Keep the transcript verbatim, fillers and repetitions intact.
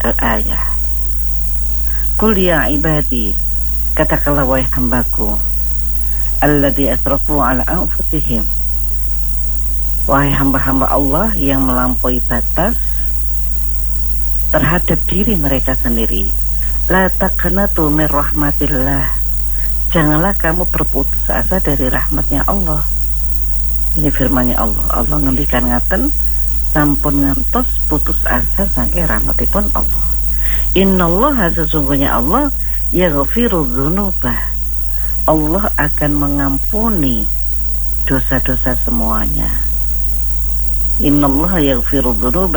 Al-Ayah. Qul ya ibadi, katakanlah wahai hambaku, alladzi asrafu ala anfusihim, wahai hamba-hamba Allah yang melampaui batas terhadap diri mereka sendiri. La taqnatu min rahmatillah, janganlah kamu berputus asa dari rahmatnya Allah. Ini firman-Nya Allah. Allah ngendikan ngaten, sampun ngantos putus asa saking rahmatipun Allah. Innallaha, sesungguhnya Allah, yaghfiru dzunuba, Allah akan mengampuni dosa-dosa semuanya. Innallaha yaghfiru dzunuba